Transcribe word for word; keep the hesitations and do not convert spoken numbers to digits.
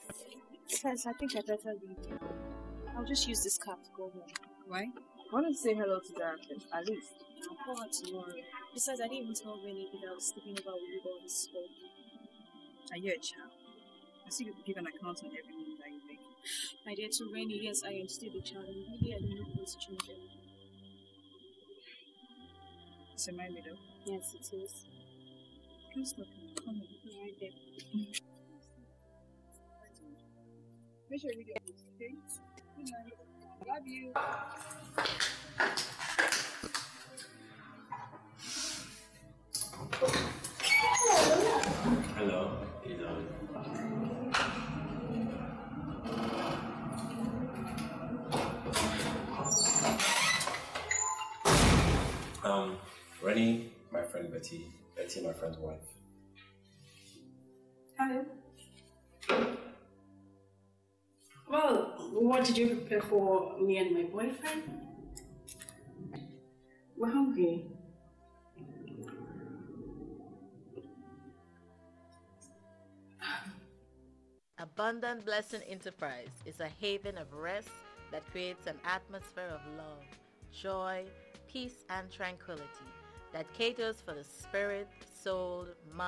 Says, I think I better leave now. I'll just use this cab to go home. Why? I want to say hello to Dara first, at least. I'll call her tomorrow. Besides, I didn't even tell Rennie that I was sleeping over with you all this fall. Are you a child? I see you give an account on every move that you make. My dear, to Rennie, yes, I am still a child, and really I don't know what's changing. It's a my widow? Yes, it is. Please look, come in. Right there. Make sure you read your books, okay? Good night. Love you. Hello. Is um. Um, Rennie, my friend Betty. Betty, my friend's wife. Hi. Well, what did you prepare for me and my boyfriend? We're hungry. Abundant Blessing Enterprise is a haven of rest that creates an atmosphere of love, joy, peace, and tranquility that caters for the spirit, soul, mind,